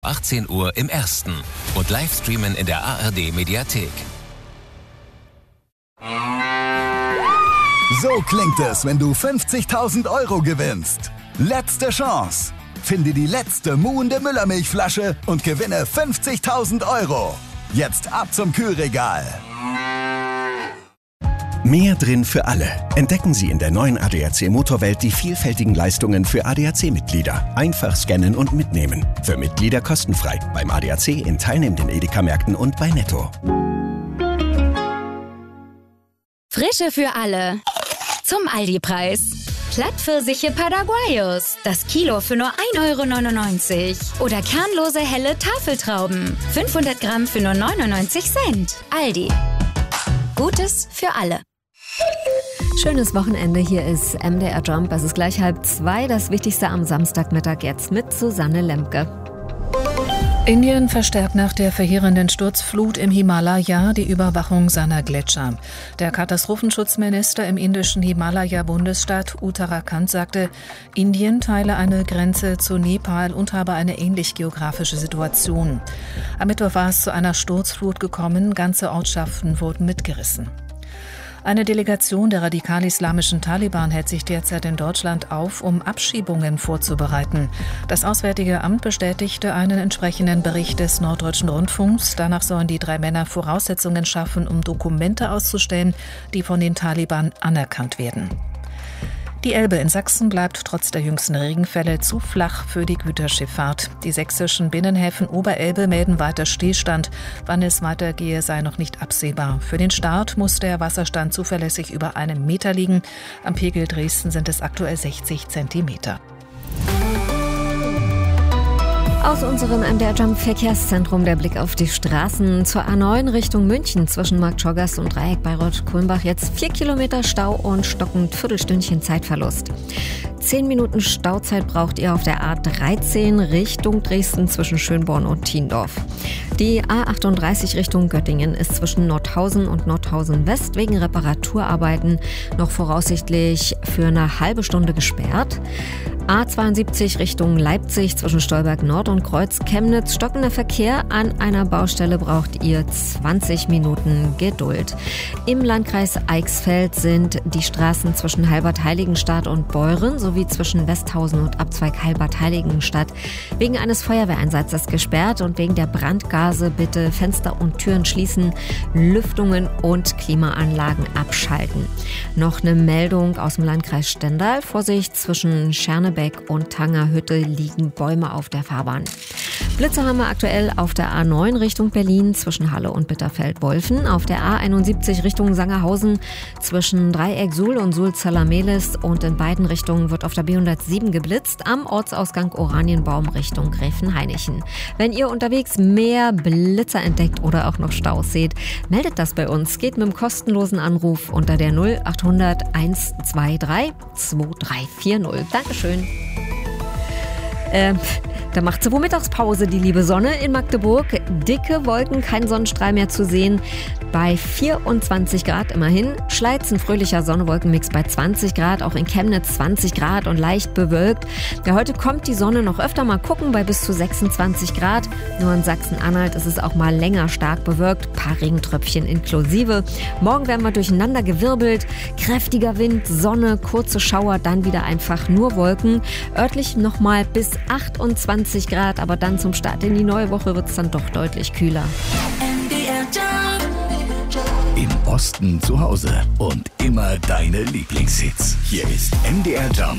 18 Uhr im Ersten und Livestreamen in der ARD Mediathek. So klingt es, wenn du 50.000 € gewinnst. Letzte Chance. Finde die letzte muhende Müllermilchflasche und gewinne 50.000 €. Jetzt ab zum Kühlregal. Mehr drin für alle. Entdecken Sie in der neuen ADAC Motorwelt die vielfältigen Leistungen für ADAC-Mitglieder. Einfach scannen und mitnehmen. Für Mitglieder kostenfrei. Beim ADAC in teilnehmenden Edeka-Märkten und bei Netto. Frische für alle. Zum Aldi-Preis. Plattpfirsiche Paraguayos. Das Kilo für nur 1,99 €. Oder kernlose helle Tafeltrauben. 500 Gramm für nur 99 Cent. Aldi. Gutes für alle. Schönes Wochenende, hier ist MDR Jump. Es ist gleich 1:30. Das Wichtigste am Samstagmittag jetzt mit Susanne Lemke. Indien verstärkt nach der verheerenden Sturzflut im Himalaya die Überwachung seiner Gletscher. Der Katastrophenschutzminister im indischen Himalaya-Bundesstaat Uttarakhand sagte, Indien teile eine Grenze zu Nepal und habe eine ähnlich geografische Situation. Am Mittwoch war es zu einer Sturzflut gekommen, ganze Ortschaften wurden mitgerissen. Eine Delegation der radikal-islamischen Taliban hält sich derzeit in Deutschland auf, um Abschiebungen vorzubereiten. Das Auswärtige Amt bestätigte einen entsprechenden Bericht des Norddeutschen Rundfunks. Danach sollen die 3 Männer Voraussetzungen schaffen, um Dokumente auszustellen, die von den Taliban anerkannt werden. Die Elbe in Sachsen bleibt trotz der jüngsten Regenfälle zu flach für die Güterschifffahrt. Die sächsischen Binnenhäfen Oberelbe melden weiter Stillstand. Wann es weitergehe, sei noch nicht absehbar. Für den Start muss der Wasserstand zuverlässig über 1 Meter liegen. Am Pegel Dresden sind es aktuell 60 Zentimeter. Aus unserem MDR Jump Verkehrszentrum der Blick auf die Straßen zur A9 Richtung München zwischen Marktschorgast und Dreieck Bayreuth-Kulmbach. Jetzt 4 Kilometer Stau und stockend Viertelstündchen Zeitverlust. 10 Minuten Stauzeit braucht ihr auf der A13 Richtung Dresden zwischen Schönborn und Thiendorf. Die A38 Richtung Göttingen ist zwischen Nordhausen und Nordhausen West wegen Reparaturarbeiten noch voraussichtlich für eine halbe Stunde gesperrt. A72 Richtung Leipzig zwischen Stolberg Nord und Kreuz Chemnitz. Stockender Verkehr an einer Baustelle braucht ihr 20 Minuten Geduld. Im Landkreis Eichsfeld sind die Straßen zwischen Heilbad-Heiligenstadt und Beuren sowie zwischen Westhausen und Abzweig Heilbad-Heiligenstadt wegen eines Feuerwehreinsatzes gesperrt und wegen der Brandgase bitte Fenster und Türen schließen, Lüftungen und Klimaanlagen abschalten. Noch eine Meldung aus dem Landkreis Stendal. Vorsicht, zwischen Schernebeck und Tangerhütte liegen Bäume auf der Fahrbahn. Blitze haben wir aktuell auf der A9 Richtung Berlin zwischen Halle und Bitterfeld-Wolfen, auf der A71 Richtung Sangerhausen zwischen Dreieck Suhl und Suhl-Zalamelis und in beiden Richtungen wird auf der B107 geblitzt, am Ortsausgang Oranienbaum Richtung Gräfenhainichen. Wenn ihr unterwegs mehr Blitzer entdeckt oder auch noch Staus seht, meldet das bei uns. Geht mit dem kostenlosen Anruf unter der 0800 123 2340. Dankeschön. Da macht sie wohl Mittagspause, die liebe Sonne in Magdeburg. Dicke Wolken, kein Sonnenstrahl mehr zu sehen. Bei 24 Grad immerhin. Schleiz, ein fröhlicher Sonne-Wolkenmix bei 20 Grad. Auch in Chemnitz 20 Grad und leicht bewölkt. Ja, heute kommt die Sonne noch öfter mal gucken bei bis zu 26 Grad. Nur in Sachsen-Anhalt ist es auch mal länger stark bewölkt. Paar Regentröpfchen inklusive. Morgen werden wir durcheinander gewirbelt. Kräftiger Wind, Sonne, kurze Schauer, dann wieder einfach nur Wolken. Örtlich nochmal bis 28 Grad, aber dann zum Start in die neue Woche wird es dann doch deutlich kühler. Im Osten zu Hause und immer deine Lieblingshits. Hier ist MDR Jump